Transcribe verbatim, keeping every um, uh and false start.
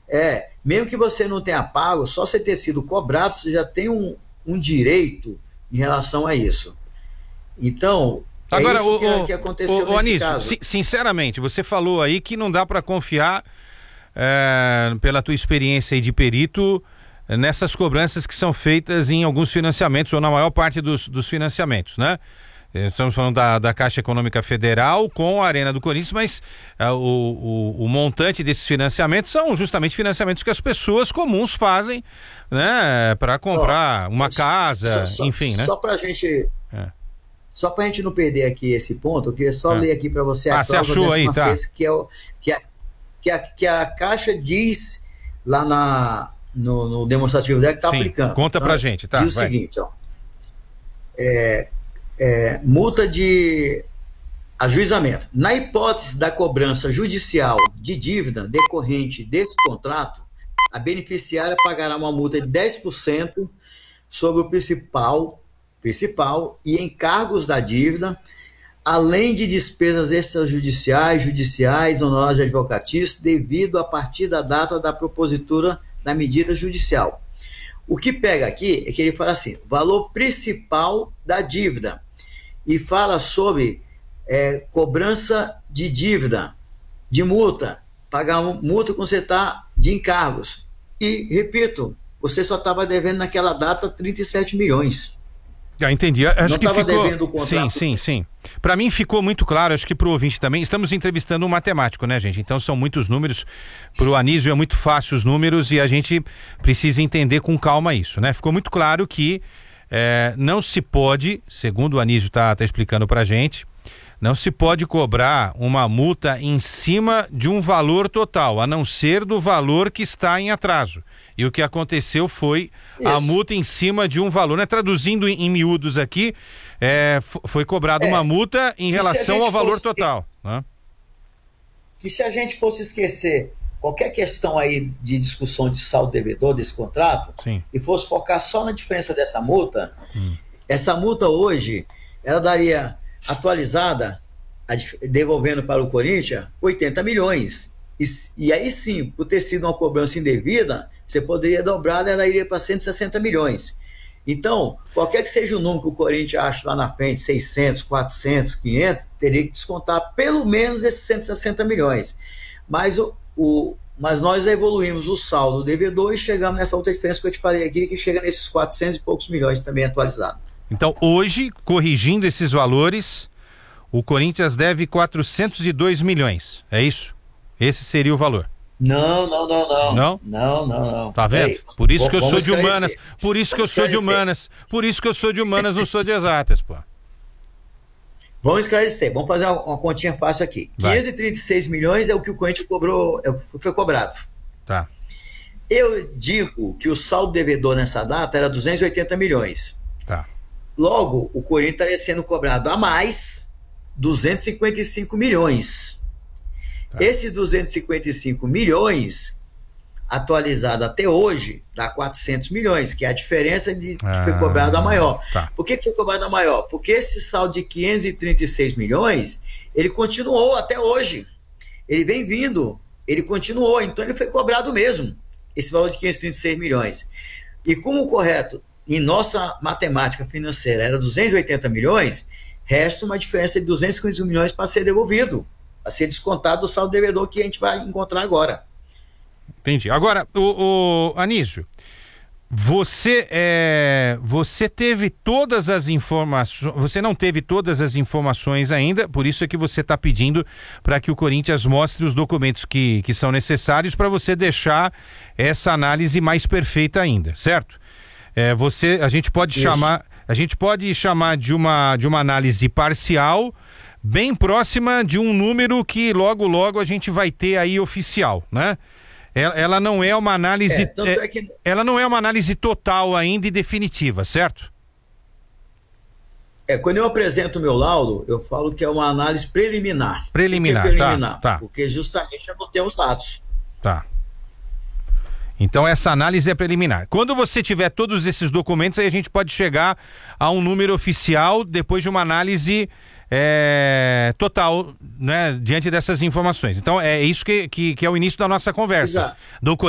É, mesmo que você não tenha pago, só você ter sido cobrado, você já tem um, um direito em relação a isso. Então, é Agora, isso o, que, o, que aconteceu o, o nesse Anísio, caso. si, sinceramente, você falou aí que não dá para confiar, é, pela tua experiência aí de perito, nessas cobranças que são feitas em alguns financiamentos, ou na maior parte dos, dos financiamentos, né? Estamos falando da, da Caixa Econômica Federal com a Arena do Corinthians, mas uh, o, o, o montante desses financiamentos são justamente financiamentos que as pessoas comuns fazem, né, para comprar oh, uma casa, só, enfim, né? Só pra gente... É. Só para a gente não perder aqui esse ponto, eu queria só é. ler aqui para você a ah, cláusula décima sexta, tá. que, é o, que, a, que, a, que a Caixa diz lá na, no, no demonstrativo dela que está aplicando. Conta tá? para a gente, tá? Diz vai. o seguinte, ó, é, é, multa de ajuizamento. Na hipótese da cobrança judicial de dívida decorrente desse contrato, a beneficiária pagará uma multa de dez por cento sobre o principal principal e encargos da dívida, além de despesas extrajudiciais, judiciais, honorários advocatícios, devido a partir da data da propositura da medida judicial. O que pega aqui é que ele fala assim, valor principal da dívida, e fala sobre é, cobrança de dívida, de multa, pagar multa quando você está de encargos. E, repito, você só estava devendo naquela data trinta e sete milhões. Já entendi. Acho não que ficou... devendo o contrato. Sim, sim, sim. Para mim ficou muito claro, acho que para o ouvinte também. Estamos entrevistando um matemático, né, gente? Então são muitos números. Para o Anísio é muito fácil os números e a gente precisa entender com calma isso, né? Ficou muito claro que é, não se pode, segundo o Anísio está tá explicando para a gente, não se pode cobrar uma multa em cima de um valor total, a não ser do valor que está em atraso. E o que aconteceu foi Isso. a multa em cima de um valor, né? Traduzindo em, em miúdos aqui, é, foi cobrada é. uma multa em relação ao valor fosse... total. Né? E se a gente fosse esquecer qualquer questão aí de discussão de saldo devedor desse contrato, Sim. e fosse focar só na diferença dessa multa, hum. essa multa hoje, ela daria atualizada, devolvendo para o Corinthians, oitenta milhões. E, e aí sim, por ter sido uma cobrança indevida, você poderia dobrar, ela iria para cento e sessenta milhões. Então, qualquer que seja o número que o Corinthians acha lá na frente, seiscentos, quatrocentos, quinhentos, teria que descontar pelo menos esses cento e sessenta milhões. Mas, o, o, mas nós evoluímos o saldo do devedor e chegamos nessa outra diferença que eu te falei aqui, que chega nesses quatrocentos e poucos milhões também atualizado. Então, hoje, corrigindo esses valores, o Corinthians deve quatrocentos e dois milhões, é isso? Esse seria o valor. Não, não, não, não. Não? Não, não, não. Tá vendo? Aí, por isso que eu sou de esclarecer. humanas. Por isso que eu sou de esclarecer. humanas. Por isso que eu sou de humanas, não sou de exatas, pô. Vamos esclarecer. Vamos fazer uma, uma continha fácil aqui. Vai. quinhentos e trinta e seis milhões é o que o Corinthians cobrou, é o que foi cobrado. Tá. Eu digo que o saldo devedor nessa data era duzentos e oitenta milhões. Tá. Logo, o Corinthians estaria sendo cobrado a mais duzentos e cinquenta e cinco milhões. Tá. Esses duzentos e cinquenta e cinco milhões, atualizado até hoje, dá quatrocentos milhões, que é a diferença de que ah, foi cobrado a maior. Tá. Por que foi cobrado a maior? Porque esse saldo de quinhentos e trinta e seis milhões, ele continuou até hoje. Ele vem vindo, ele continuou, então ele foi cobrado mesmo, esse valor de quinhentos e trinta e seis milhões. E como o correto, em nossa matemática financeira, era duzentos e oitenta milhões, resta uma diferença de duzentos e cinquenta e cinco milhões para ser devolvido, a ser descontado do saldo devedor que a gente vai encontrar agora. Entendi. Agora, o, o Anísio, você, é, você teve todas as informações, você não teve todas as informações ainda, por isso é que você está pedindo para que o Corinthians mostre os documentos que, que são necessários para você deixar essa análise mais perfeita ainda, certo? É, você, a gente pode isso. chamar, a gente pode chamar de uma, de uma análise parcial, bem próxima de um número que logo logo a gente vai ter aí oficial, né? Ela, ela não é uma análise, é, é, é que... ela não é uma análise total ainda e definitiva, certo? É, quando eu apresento o meu laudo, eu falo que é uma análise preliminar. Preliminar, Por que preliminar? Tá, tá. Porque justamente eu não tenho os dados. Tá. Então essa análise é preliminar. Quando você tiver todos esses documentos, aí a gente pode chegar a um número oficial depois de uma análise é, total, né, diante dessas informações. Então é isso que, que, que é o início da nossa conversa. Exato. Do